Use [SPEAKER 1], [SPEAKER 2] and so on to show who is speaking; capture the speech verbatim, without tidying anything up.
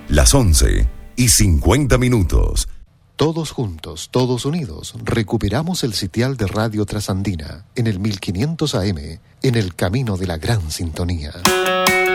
[SPEAKER 1] Las once y cincuenta minutos.
[SPEAKER 2] Todos juntos, todos unidos, recuperamos el sitial de Radio Trasandina en el mil quinientos A M, en el camino de la gran sintonía.